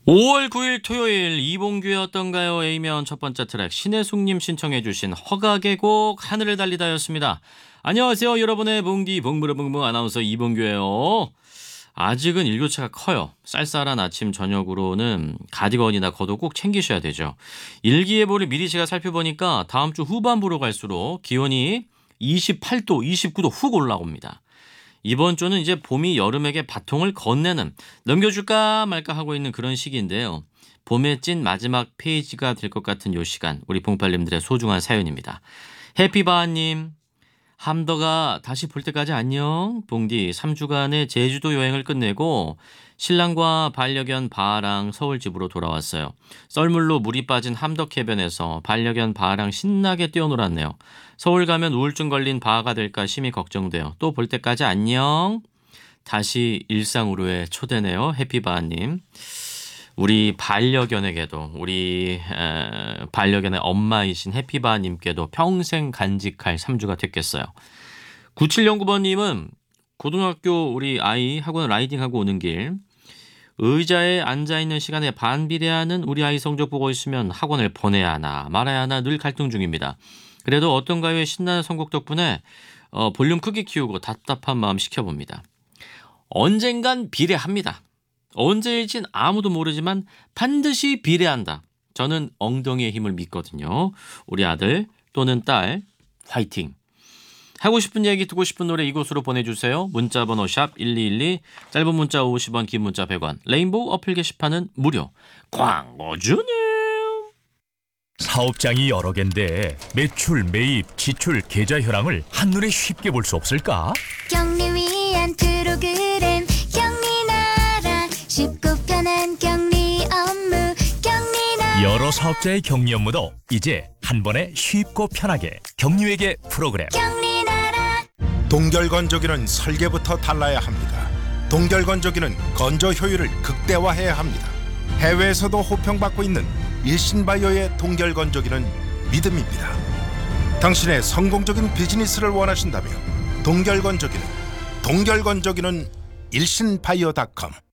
5월 9일 토요일 이봉규의 어떤가요? A면 첫 번째 트랙 신혜숙님 신청해 주신 허각의 곡 하늘을 달리다였습니다. 안녕하세요 여러분의 봉디 봉무르봉무 아나운서 이봉규예요. 아직은 일교차가 커요. 쌀쌀한 아침 저녁으로는 가디건이나 겉옷 꼭 챙기셔야 되죠. 일기예보를 미리 제가 살펴보니까 다음 주 후반부로 갈수록 기온이 28도 29도 훅 올라옵니다. 이번 주는 이제 봄이 여름에게 바통을 건네는 넘겨줄까 말까 하고 있는 그런 시기인데요. 봄에 찐 마지막 페이지가 될 것 같은 요 시간 우리 봉팔님들의 소중한 사연입니다. 해피바님 함더가 다시 볼 때까지 안녕. 봉디 3주간의 제주도 여행을 끝내고 신랑과 반려견 바아랑 서울집으로 돌아왔어요. 썰물로 물이 빠진 함덕해변에서 반려견 바아랑 신나게 뛰어놀았네요. 서울 가면 우울증 걸린 바아가 될까 심히 걱정돼요. 또 볼 때까지 안녕. 다시 일상으로의 초대네요. 해피바아님. 우리 반려견에게도 우리 반려견의 엄마이신 해피바님께도 평생 간직할 3주가 됐겠어요. 9709번님은 고등학교 우리 아이 학원 라이딩하고 오는 길 의자에 앉아있는 시간에 반비례하는 우리 아이 성적 보고 있으면 학원을 보내야 하나 말아야 하나 늘 갈등 중입니다. 그래도 어떤가요의 신나는 선곡 덕분에 볼륨 크기 키우고 답답한 마음 식혀봅니다. 언젠간 비례합니다. 언제일진 아무도 모르지만 반드시 비례한다. 저는 엉덩이의 힘을 믿거든요. 우리 아들 또는 딸 화이팅. 하고 싶은 얘기 듣고 싶은 노래 이곳으로 보내주세요. 문자번호 샵 1212 짧은 문자 50원 긴 문자 100원 레인보우 어플 게시판은 무료. 광고주님. 사업장이 여러 갠데 매출, 매입, 지출, 계좌 현황을 한눈에 쉽게 볼 수 없을까? 경리 위한 프로그램 경리나라 쉽고 편한 경리 업무 경리나라 여러 사업자의 격리 업무도 이제 한 번에 쉽고 편하게 경리회계 프로그램. 경리나라 동결건조기는 설계부터 달라야 합니다. 동결건조기는 건조 효율을 극대화해야 합니다. 해외에서도 호평받고 있는 일신바이오의 동결건조기는 믿음입니다. 당신의 성공적인 비즈니스를 원하신다면 동결건조기는 일신바이오.com